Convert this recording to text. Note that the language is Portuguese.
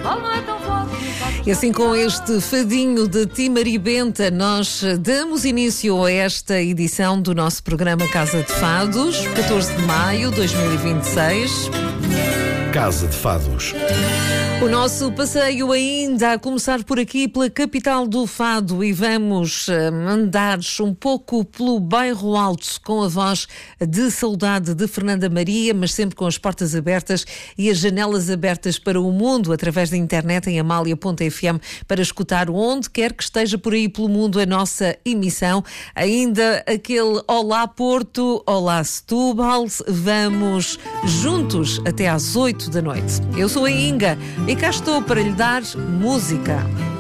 E assim, com este fadinho de Timari Benta, nós damos início a esta edição do nosso programa Casa de Fados, 14 de maio de 2026. Casa de Fados. O nosso passeio ainda a começar por aqui, pela capital do Fado, e vamos andar um pouco pelo Bairro Alto com a voz de saudade de Fernanda Maria, mas sempre com as portas abertas e as janelas abertas para o mundo, através da internet em amália.fm, para escutar onde quer que esteja por aí pelo mundo a nossa emissão. Ainda aquele Olá Porto, Olá Setúbal, vamos juntos até às 8 da noite. Eu sou a Inga e cá estou para lhe dar música.